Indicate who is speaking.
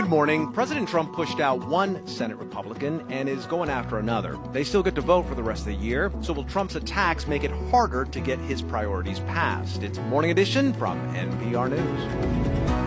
Speaker 1: Good morning. President Trump pushed out one Senate Republican and is going after another. They still get to vote for the rest of the year, so will Trump's attacks make it harder to get his priorities passed? It's Morning Edition from NPR News.